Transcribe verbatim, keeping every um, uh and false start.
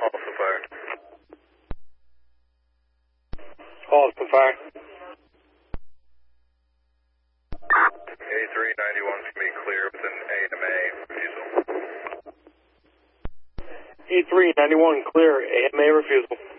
Austin Fire. Austin Fire. A three ninety-one can be clear with an A M A refusal. A three ninety-one clear, A M A refusal.